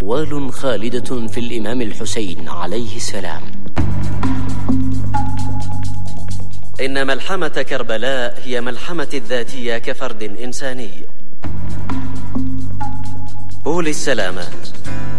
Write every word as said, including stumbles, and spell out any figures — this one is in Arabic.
أقوال خالدة في الإمام الحسين عليه السلام. إن ملحمة كربلاء هي ملحمة الذاتية كفرد إنساني. قول السلامات.